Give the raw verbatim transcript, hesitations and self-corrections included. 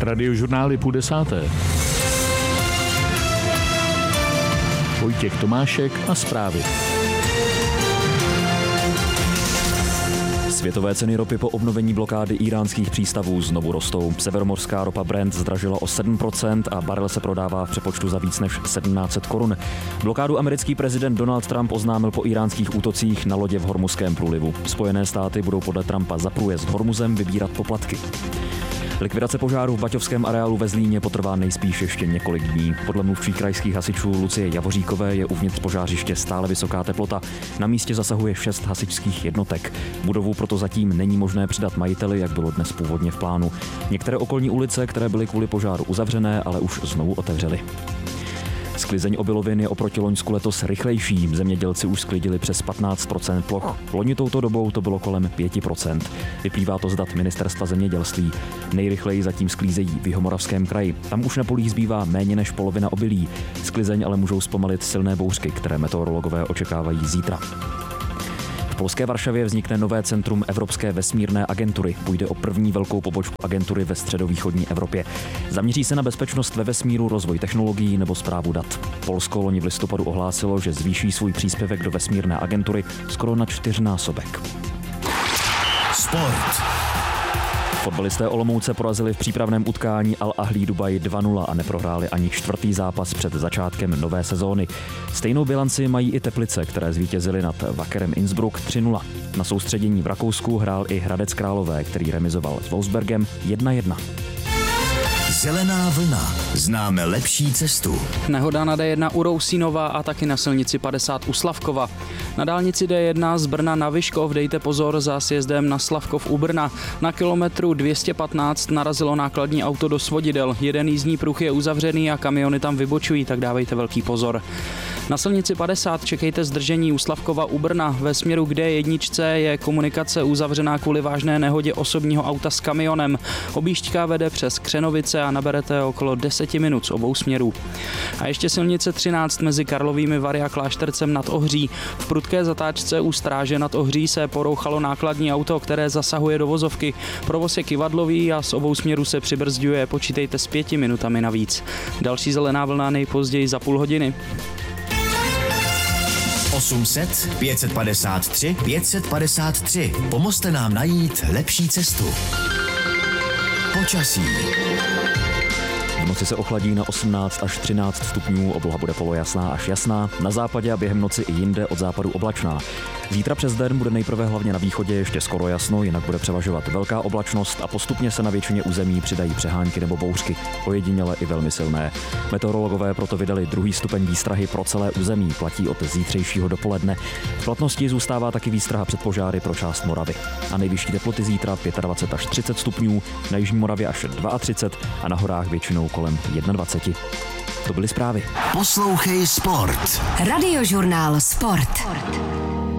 Radiožurnál je půl desáté. Vojtěch Tomášek a zprávy. Světové ceny ropy po obnovení blokády íránských přístavů znovu rostou. Severomořská ropa Brent zdražila o sedm procent a barel se prodává v přepočtu za víc než sedmnáct set korun. Blokádu americký prezident Donald Trump oznámil po íránských útocích na lodě v Hormuzském průlivu. Spojené státy budou podle Trumpa za průjezd Hormuzem vybírat poplatky. Likvidace požáru v baťovském areálu ve Zlíně potrvá nejspíš ještě několik dní. Podle mluvčí krajských hasičů Lucie Javoříkové je uvnitř požářiště stále vysoká teplota. Na místě zasahuje šest hasičských jednotek. Budovu proto zatím není možné předat majiteli, jak bylo dnes původně v plánu. Některé okolní ulice, které byly kvůli požáru uzavřené, ale už znovu otevřely. Sklizeň obilovin je oproti loňsku letos rychlejší. Zemědělci už sklidili přes patnáct procent ploch. Loni touto dobou to bylo kolem pět procent. Vyplývá to z dat Ministerstva zemědělství. Nejrychleji zatím sklízejí v Jihomoravském kraji. Tam už na polích zbývá méně než polovina obilí. Sklizeň ale můžou zpomalit silné bouřky, které meteorologové očekávají zítra. V polské Varšavě vznikne nové centrum Evropské vesmírné agentury. Půjde o první velkou pobočku agentury ve středovýchodní Evropě. Zaměří se na bezpečnost ve vesmíru, rozvoj technologií nebo správu dat. Polsko loni v listopadu ohlásilo, že zvýší svůj příspěvek do vesmírné agentury skoro na čtyřnásobek. Sport. Fotbalisté Olomouce porazili v přípravném utkání Al Ahly Dubaj dva nula a neprohráli ani čtvrtý zápas před začátkem nové sezóny. Stejnou bilanci mají i Teplice, které zvítězily nad Wakerem Innsbruck tři nula. Na soustředění v Rakousku hrál i Hradec Králové, který remizoval s Wolfsbergem jedna jedna. Zelená vlna. Známe lepší cestu. Nehoda na D jedna u Rousínova a taky na silnici padesát u Slavkova. Na dálnici D jedna z Brna na Vyškov dejte pozor za sjezdem na Slavkov u Brna. Na kilometru dvě stě patnáct narazilo nákladní auto do svodidel. Jeden jízdní pruh je uzavřený a kamiony tam vybočují, tak dávejte velký pozor. Na silnici padesát čekejte zdržení u Slavkova u Brna. Ve směru k D jedna je komunikace uzavřená kvůli vážné nehodě osobního auta s kamionem. Objížďka vede přes Křenovice a naberete okolo deset minut z obou směrů. A ještě silnice třináct mezi Karlovými Vary a Kláštercem nad Ohří. V prudké zatáčce u Stráže nad Ohří se porouchalo nákladní auto, které zasahuje do vozovky. Provoz je kyvadlový a z obou směrů se přibrzďuje, počítejte s pěti minutami navíc. Další zelená vlna nejpozději za půl hodiny. osm set, pět set padesát tři, pět set padesát tři. Pomozte nám najít lepší cestu. Počasí. V noci se ochladí na osmnáct až třináct stupňů, obloha bude polojasná až jasná, na západě a během noci i jinde od západu oblačná. Zítra přes den bude nejprve hlavně na východě ještě skoro jasno, jinak bude převažovat velká oblačnost a postupně se na většině území přidají přehánky nebo bouřky, ojediněle i velmi silné. Meteorologové proto vydali druhý stupeň výstrahy pro celé území, platí od zítřejšího dopoledne. V platnosti zůstává taky výstraha před požáry pro část Moravy. A nejvyšší teploty zítra dvacet pět až třicet stupňů, na jižní Moravě až třicet dva a na horách většinou kolem dvacet jedna. To byly zprávy. Poslouchej Sport. Radiožurnál Sport.